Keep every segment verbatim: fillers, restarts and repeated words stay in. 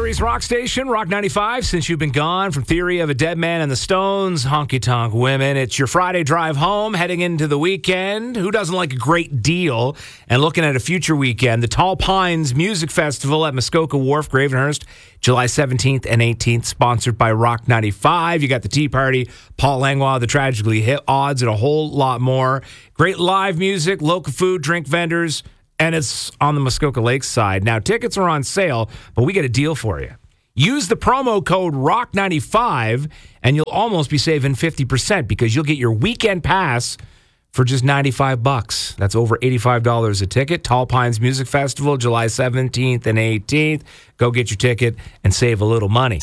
Barrie's rock station, Rock ninety-five. Since you've been gone, from Theory of a Dead Man and the Stones, Honky Tonk Women, it's your Friday drive home, heading into the weekend. Who doesn't like a great deal? And looking at a future weekend, the Tall Pines Music Festival at Muskoka Wharf, Gravenhurst, July seventeenth and eighteenth, sponsored by Rock ninety-five. You got the Tea Party, Paul Langlois, the Tragically Hip odds, and a whole lot more. Great live music, local food, drink vendors, and it's on the Muskoka Lakes side. Now, tickets are on sale, but we get a deal for you. Use the promo code rock ninety-five, and you'll almost be saving fifty percent because you'll get your weekend pass for just ninety-five bucks. That's over eighty-five dollars a ticket. Tall Pines Music Festival, July seventeenth and eighteenth. Go get your ticket and save a little money.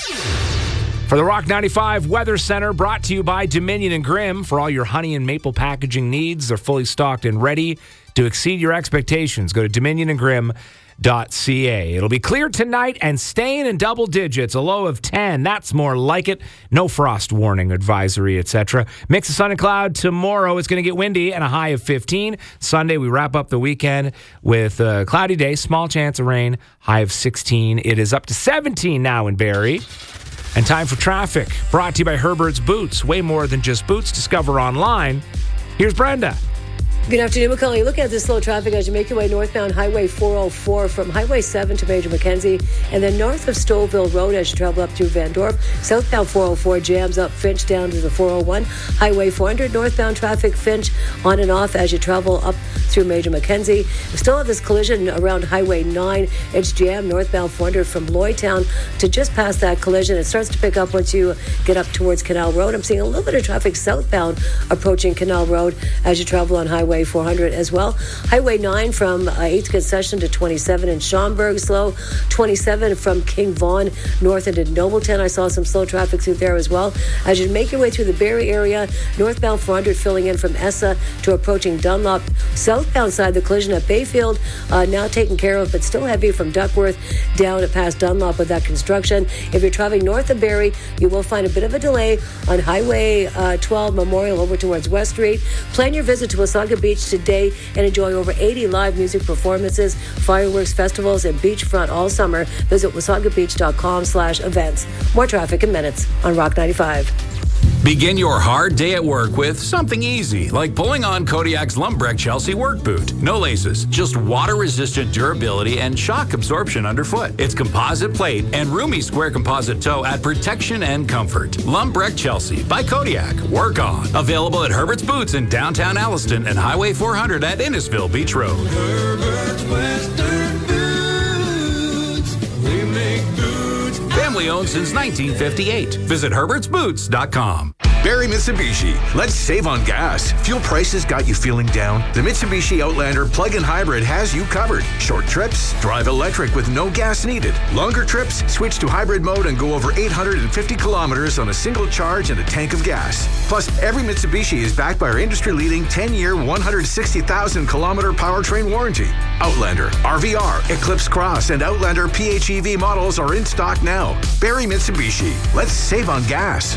For the Rock ninety-five Weather Center, brought to you by Dominion and Grimm. For all your honey and maple packaging needs, they're fully stocked and ready to exceed your expectations. Go to dominion and grimm dot c a. It'll be clear tonight and staying in double digits, a low of ten. That's more like it. No frost warning, advisory, et cetera. Mix of sun and cloud tomorrow. It's going to get windy and a high of fifteen. Sunday, we wrap up the weekend with a cloudy day, small chance of rain, high of sixteen. It is up to seventeen now in Barrie. And time for traffic, brought to you by Herbert's Boots. Way more than just boots. Discover online. Here's Brenda. Good afternoon, Macaulay. Looking at this slow traffic as you make your way northbound Highway four oh four from Highway seven to Major Mackenzie, and then north of Stouffville Road as you travel up through Van Dorp. Southbound four oh four jams up Finch down to the four oh one. Highway four hundred northbound traffic Finch on and off as you travel up through Major Mackenzie. We still have this collision around Highway nine. It's jammed northbound four hundred from Lloydtown to just past that collision. It starts to pick up once you get up towards Canal Road. I'm seeing a little bit of traffic southbound approaching Canal Road as you travel on Highway four hundred as well. Highway nine from uh, eighth Concession to twenty-seven in Schaumburg, slow. twenty-seven from King Vaughan north into Nobleton. I saw some slow traffic through there as well. As you make your way through the Barrie area, northbound four hundred filling in from Essa to approaching Dunlop. Southbound side, the collision at Bayfield uh, now taken care of, but still heavy from Duckworth down at past Dunlop with that construction. If you're traveling north of Barrie, you will find a bit of a delay on Highway uh, twelve Memorial over towards West Street. Plan your visit to Wasaga Beach today and enjoy over eighty live music performances, fireworks, festivals, and beachfront all summer. Visit wasagabeach.com slash events. More traffic in minutes on Rock ninety-five. Begin your hard day at work with something easy, like pulling on Kodiak's Lumbrecht Chelsea work boot. No laces, just water-resistant durability and shock absorption underfoot. It's composite plate and roomy square composite toe at protection and comfort. Lumbrecht Chelsea by Kodiak. Work on. Available at Herbert's Boots in downtown Alliston and Highway four hundred at Innisfil Beach Road. Herbert's Western Boots. We make boots. Family owned since nineteen fifty-eight. Visit herberts boots dot com. Barrie Mitsubishi. Let's save on gas. Fuel prices got you feeling down? The Mitsubishi Outlander plug-in hybrid has you covered. Short trips, drive electric with no gas needed. Longer trips, switch to hybrid mode and go over eight hundred fifty kilometers on a single charge and a tank of gas. Plus, every Mitsubishi is backed by our industry-leading ten-year, one hundred sixty thousand kilometer powertrain warranty. Outlander, R V R, Eclipse Cross, and Outlander P H E V models are in stock now. Barrie Mitsubishi. Let's save on gas.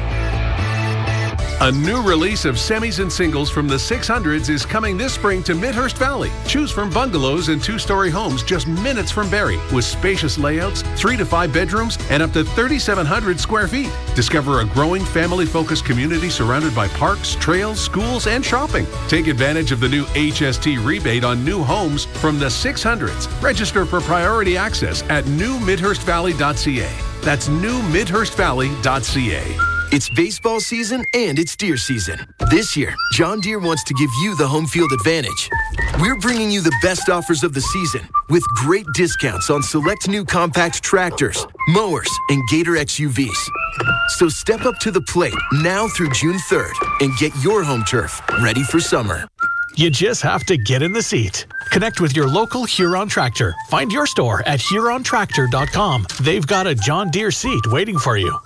A new release of semis and singles from the six hundreds is coming this spring to Midhurst Valley. Choose from bungalows and two-story homes just minutes from Barrie with spacious layouts, three to five bedrooms, and up to thirty-seven hundred square feet. Discover a growing family-focused community surrounded by parks, trails, schools, and shopping. Take advantage of the new H S T rebate on new homes from the six hundreds. Register for priority access at new midhurst valley dot c a. That's new midhurst valley dot c a. It's baseball season and it's deer season. This year, John Deere wants to give you the home field advantage. We're bringing you the best offers of the season with great discounts on select new compact tractors, mowers, and Gator X U Vs. So step up to the plate now through June third and get your home turf ready for summer. You just have to get in the seat. Connect with your local Huron Tractor. Find your store at huron tractor dot com. They've got a John Deere seat waiting for you.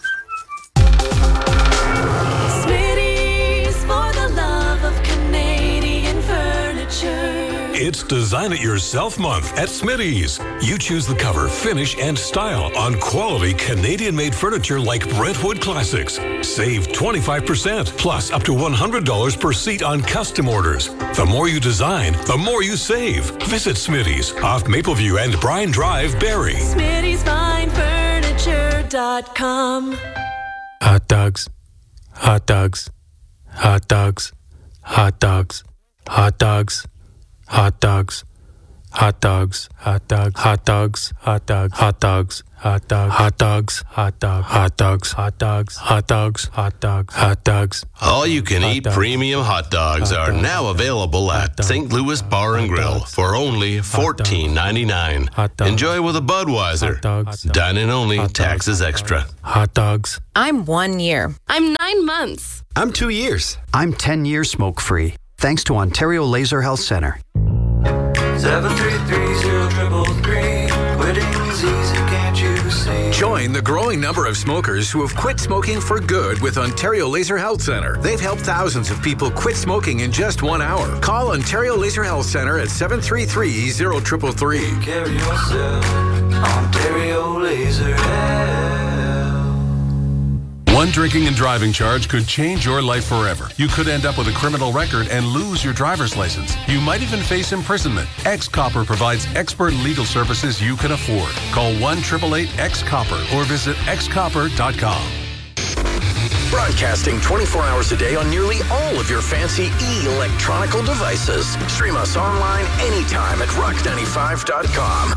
It's Design It Yourself Month at Smitty's. You choose the cover, finish, and style on quality Canadian-made furniture like Brentwood Classics. Save twenty-five percent, plus up to one hundred dollars per seat on custom orders. The more you design, the more you save. Visit Smitty's off Mapleview and Bryan Drive, Barrie. Smitty's Fine Furniture. dot com. Hot dogs, hot dogs, hot dogs, hot dogs, hot dogs, hot dogs, hot dogs, hot dogs, hot dogs, hot dogs, hot dogs, hot dogs, hot dogs, hot dog, hot dogs, hot dogs, hot dogs, hot dogs, hot dogs. All you can eat premium hot dogs are now available at Saint Louis Bar and Grill for only fourteen ninety-nine. Enjoy with a Budweiser. Dine-in only, taxes extra. Hot dogs. I'm one year. I'm nine months. I'm two years. I'm ten years smoke-free, thanks to Ontario Laser Health Centre. seven three three zero triple three. Quitting's easy, can't you see? Join the growing number of smokers who have quit smoking for good with Ontario Laser Health Centre. They've helped thousands of people quit smoking in just one hour. Call Ontario Laser Health Centre at seven three three zero triple three. Carry yourself, Ontario Laser Health. One drinking and driving charge could change your life forever. You could end up with a criminal record and lose your driver's license. You might even face imprisonment. X-Copper provides expert legal services you can afford. Call one eight eight eight X Copper or visit x copper dot com. Broadcasting twenty-four hours a day on nearly all of your fancy e-electronical devices. Stream us online anytime at rock ninety-five dot com.